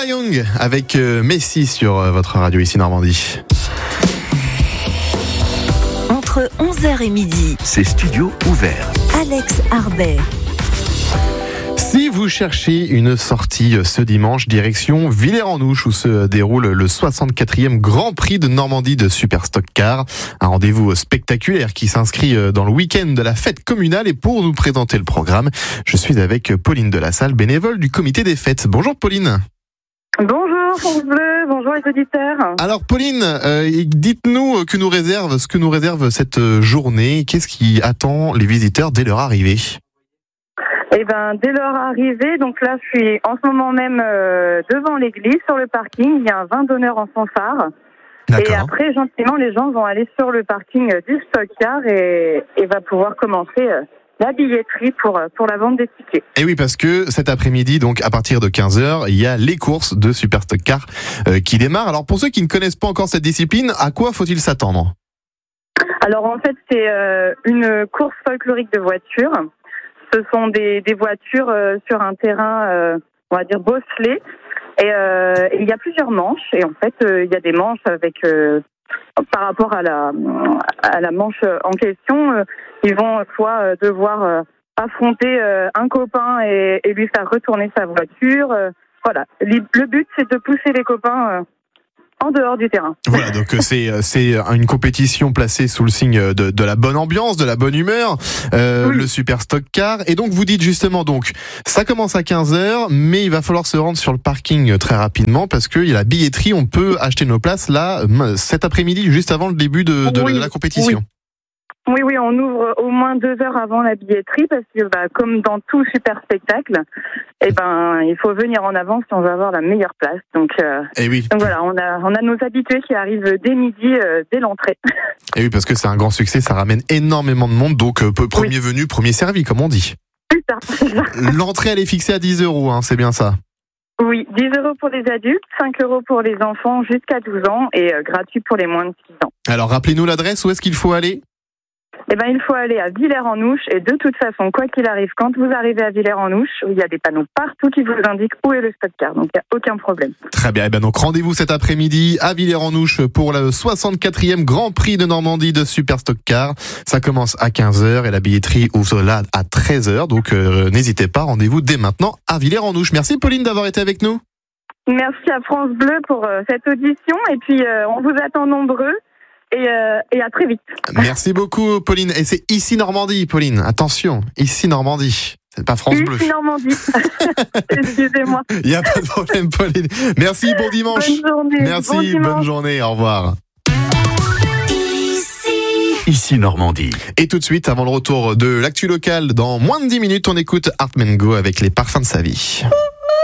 Lola Young avec Messi sur votre radio ici Normandie. Entre 11h et midi, c'est studio ouvert. Alex Arbet. Si vous cherchez une sortie ce dimanche, direction Villers-en-Ouche où se déroule le 64e Grand Prix de Normandie de Super Stock Car. Un rendez-vous spectaculaire qui s'inscrit dans le week-end de la fête communale. Et pour nous présenter le programme, je suis avec Pauline Delassalle, bénévole du comité des fêtes. Bonjour Pauline. Bonjour France Bleu, bonjour les auditeurs. Alors Pauline, dites-nous ce que nous réserve cette journée. Qu'est-ce qui attend les visiteurs dès leur arrivée ? Dès leur arrivée, donc là je suis en ce moment même devant l'église sur le parking, il y a un vin d'honneur en fanfare. D'accord. Et après gentiment les gens vont aller sur le parking du Stock Car et va pouvoir commencer la billetterie pour la vente des tickets. Et oui, parce que cet après-midi, donc à partir de 15h, il y a les courses de Super Stock Car qui démarrent. Alors pour ceux qui ne connaissent pas encore cette discipline, à quoi faut-il s'attendre ? Alors en fait c'est une course folklorique de voitures. Ce sont des voitures sur un terrain, on va dire bosselé. Et il y a plusieurs manches. Et en fait, il y a des manches avec, par rapport à la manche en question, ils vont soit devoir affronter un copain et lui faire retourner sa voiture. Voilà. Le but, c'est de pousser les copains en dehors du terrain. Voilà, donc c'est une compétition placée sous le signe de la bonne ambiance, de la bonne humeur, oui. Le Super Stock Car. Et donc vous dites justement, donc ça commence à 15h, mais il va falloir se rendre sur le parking très rapidement parce qu'il y a la billetterie, on peut acheter nos places là cet après-midi, juste avant le début de la compétition. Oui, on ouvre au moins 2 heures avant la billetterie parce que, comme dans tout super spectacle, il faut venir en avance si on veut avoir la meilleure place. Donc voilà, on a nos habitués qui arrivent dès midi, dès l'entrée. Et oui, parce que c'est un grand succès, ça ramène énormément de monde, donc premier venu, premier servi, comme on dit. C'est ça. L'entrée, elle est fixée à 10 €, c'est bien ça ? Oui, 10 € pour les adultes, 5 € pour les enfants jusqu'à 12 ans et gratuit pour les moins de 6 ans. Alors rappelez-nous l'adresse, où est-ce qu'il faut aller ? Il faut aller à Villers-en-Ouche et de toute façon, quoi qu'il arrive, quand vous arrivez à Villers-en-Ouche, il y a des panneaux partout qui vous indiquent où est le Stock Car, donc il n'y a aucun problème. Très bien, donc rendez-vous cet après-midi à Villers-en-Ouche pour le 64e Grand Prix de Normandie de Super Stock Car. Ça commence à 15h et la billetterie ouvre là à 13h, donc n'hésitez pas, rendez-vous dès maintenant à Villers-en-Ouche. Merci Pauline d'avoir été avec nous. Merci à France Bleu pour cette audition et puis on vous attend nombreux. Et à très vite. Merci beaucoup, Pauline. Et c'est ici Normandie, Pauline. Attention, ici Normandie. C'est pas France Bleu. Ici Normandie. Excusez-moi. Il n'y a pas de problème, Pauline. Merci, bon dimanche. Bonne journée. Merci, bonne journée. Au revoir. Ici Normandie. Et tout de suite, avant le retour de l'actu locale, dans moins de 10 minutes, on écoute Art Mengo avec les parfums de sa vie.